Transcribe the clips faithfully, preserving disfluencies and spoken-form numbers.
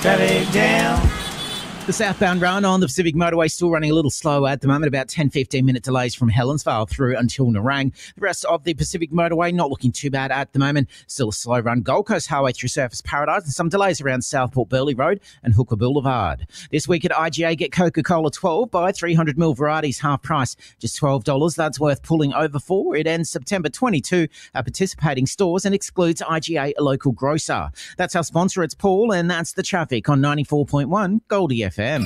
Traffic jam. The southbound run on the Pacific Motorway still running a little slow at the moment, about ten to fifteen minute delays from Helensvale through until Nerang. The rest of the Pacific Motorway not looking too bad at the moment. Still a slow run Gold Coast Highway through Surfers Paradise and some delays around Southport Burleigh Road and Hooker Boulevard. This week at I G A, get Coca-Cola twelve by three hundred milliliter varieties half price, just twelve dollars. That's worth pulling over for. It ends September twenty-second at participating stores and excludes I G A local grocer. That's our sponsor, it's Paul, and that's the traffic on ninety-four point one Goldie F M.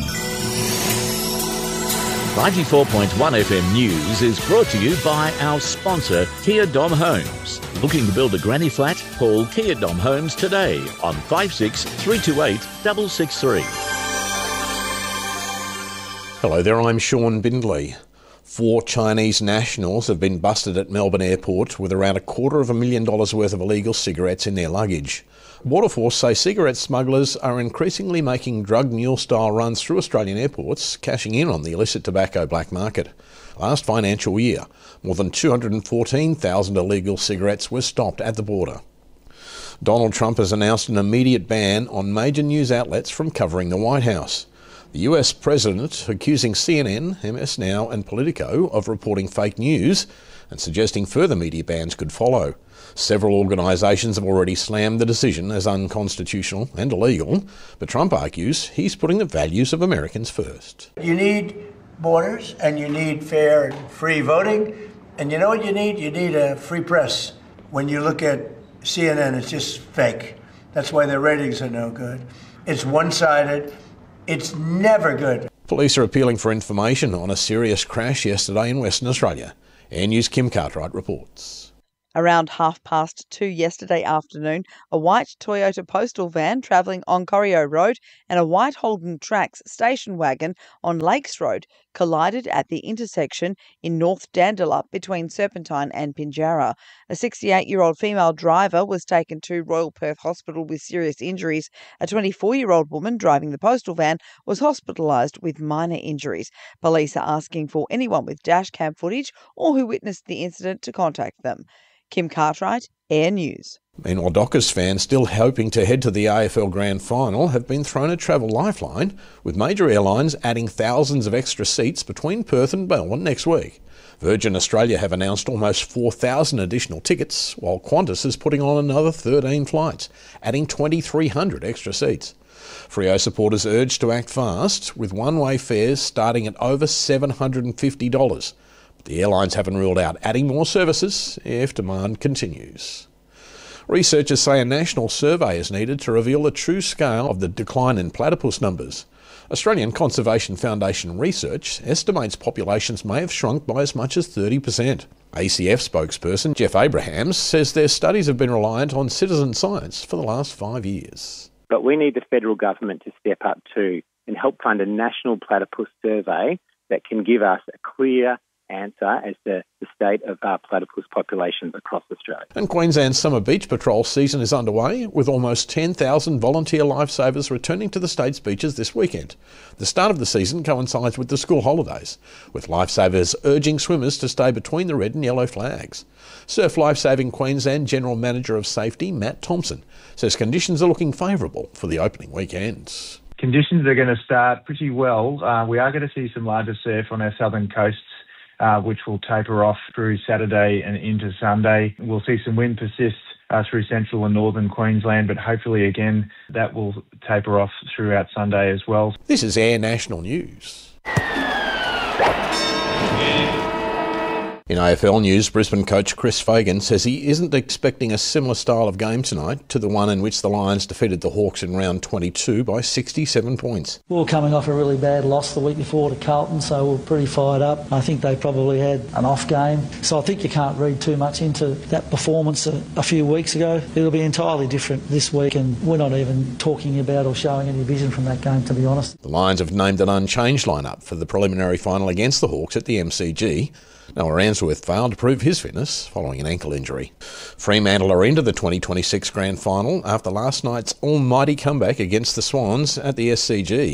ninety-four point one F M News is brought to you by our sponsor, Kia Dom Homes. Looking to build a granny flat? Call Kia Dom Homes today on five six three two eight six six three. Hello there, I'm Sean Bindley. Four Chinese nationals have been busted at Melbourne Airport with around a quarter of a million dollars worth of illegal cigarettes in their luggage. Waterforce say cigarette smugglers are increasingly making drug mule-style runs through Australian airports, cashing in on the illicit tobacco black market. Last financial year, more than two hundred fourteen thousand illegal cigarettes were stopped at the border. Donald Trump has announced an immediate ban on major news outlets from covering the White House. The U S president accusing C N N, M S Now and Politico of reporting fake news and suggesting further media bans could follow. Several organisations have already slammed the decision as unconstitutional and illegal, but Trump argues he's putting the values of Americans first. You need borders and you need fair and free voting, and you know what you need? You need a free press. When you look at C N N, it's just fake. That's why their ratings are no good. It's one-sided. It's never good. Police are appealing for information on a serious crash yesterday in Western Australia. Air News' Kim Cartwright reports. Around half past two yesterday afternoon, a white Toyota postal van travelling on Corio Road and a white Holden Tracks station wagon on Lakes Road collided at the intersection in North Dandalup between Serpentine and Pinjarra. A sixty-eight-year-old female driver was taken to Royal Perth Hospital with serious injuries. A twenty-four-year-old woman driving the postal van was hospitalised with minor injuries. Police are asking for anyone with dashcam footage or who witnessed the incident to contact them. Kim Cartwright, Air News. Meanwhile, Dockers fans still hoping to head to the A F L Grand Final have been thrown a travel lifeline, with major airlines adding thousands of extra seats between Perth and Melbourne next week. Virgin Australia have announced almost four thousand additional tickets, while Qantas is putting on another thirteen flights, adding twenty-three hundred extra seats. Freo supporters urged to act fast, with one-way fares starting at over seven hundred fifty dollars. The airlines haven't ruled out adding more services if demand continues. Researchers say a national survey is needed to reveal the true scale of the decline in platypus numbers. Australian Conservation Foundation research estimates populations may have shrunk by as much as thirty percent. A C F spokesperson Jeff Abrahams says their studies have been reliant on citizen science for the last five years. But we need the federal government to step up too and help fund a national platypus survey that can give us a clear answer as to the state of our platypus populations across Australia. And Queensland's summer beach patrol season is underway, with almost ten thousand volunteer lifesavers returning to the state's beaches this weekend. The start of the season coincides with the school holidays, with lifesavers urging swimmers to stay between the red and yellow flags. Surf Lifesaving Queensland General Manager of Safety Matt Thompson says conditions are looking favourable for the opening weekends. Conditions are going to start pretty well. Uh, we are going to see some larger surf on our southern coasts, Uh, which will taper off through Saturday and into Sunday. We'll see some wind persist uh, through central and northern Queensland, but hopefully again that will taper off throughout Sunday as well. This is Air National News. In A F L news, Brisbane coach Chris Fagan says he isn't expecting a similar style of game tonight to the one in which the Lions defeated the Hawks in round twenty-two by sixty-seven points. We were coming off a really bad loss the week before to Carlton, so we we're pretty fired up. I think they probably had an off game, so I think you can't read too much into that performance a, a few weeks ago. It'll be entirely different this week, and we're not even talking about or showing any vision from that game, to be honest. The Lions have named an unchanged lineup for the preliminary final against the Hawks at the M C G. Noah Answorth failed to prove his fitness following an ankle injury. Fremantle are into the twenty twenty-six Grand Final after last night's almighty comeback against the Swans at the S C G.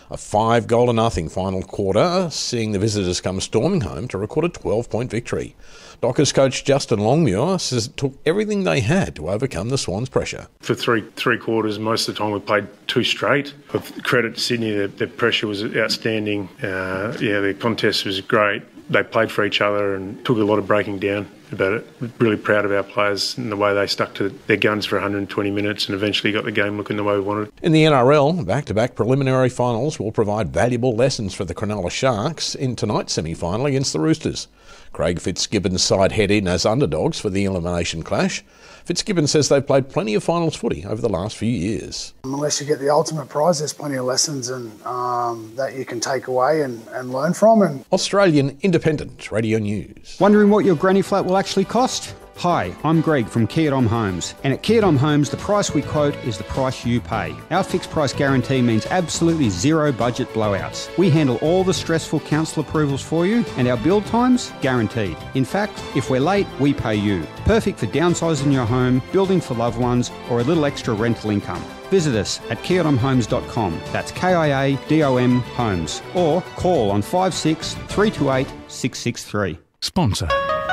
A five goal to nothing final quarter, seeing the visitors come storming home to record a twelve-point victory. Dockers coach Justin Longmuir says it took everything they had to overcome the Swans' pressure. For three three quarters, most of the time we played two straight. With credit to Sydney, their, their pressure was outstanding. Uh, yeah, the contest was great. They played for each other and took a lot of breaking down about it. Really proud of our players and the way they stuck to their guns for one hundred twenty minutes and eventually got the game looking the way we wanted. In the N R L, back-to-back preliminary finals will provide valuable lessons for the Cronulla Sharks in tonight's semi-final against the Roosters. Craig Fitzgibbon's side head in as underdogs for the elimination clash. Fitzgibbon says they've played plenty of finals footy over the last few years. Unless you get the ultimate prize, there's plenty of lessons and um, that you can take away and, and learn from. And Australian Independent Radio News. Wondering what your granny flat will actually cost? Hi, I'm Greg from Kia Dom Homes, and at Kia Dom Homes the price we quote is the price you pay. Our fixed price guarantee means absolutely zero budget blowouts. We handle all the stressful council approvals for you, and our build times guaranteed. In fact, if we're late, we pay you. Perfect for downsizing your home, building for loved ones, or a little extra rental income. Visit us at kia dom homes dot com, that's K I A D O M Homes, or call on five six three two eight six six three. Sponsor.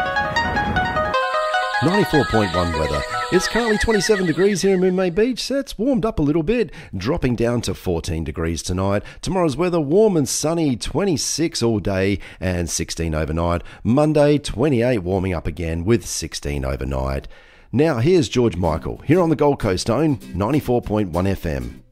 ninety-four point one weather. It's currently twenty-seven degrees here in Moonmay Beach, so it's warmed up a little bit, dropping down to fourteen degrees tonight. Tomorrow's weather, warm and sunny, twenty-six all day and sixteen overnight. Monday, twenty-eight, warming up again with sixteen overnight. Now, here's George Michael, here on the Gold Coast Own, ninety-four point one F M.